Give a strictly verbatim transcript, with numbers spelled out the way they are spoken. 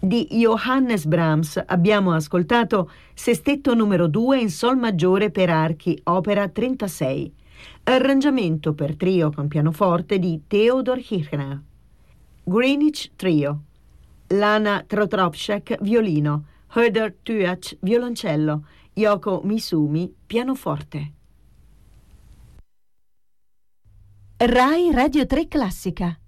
Di Johannes Brahms abbiamo ascoltato Sestetto numero due in Sol maggiore per archi, opera trentasei. Arrangiamento per trio con pianoforte di Theodor Hirchner. Greenwich Trio. Lana Trotropšek, violino. Höder Tuach, violoncello. Yoko Misumi, pianoforte. Rai Radio tre Classica.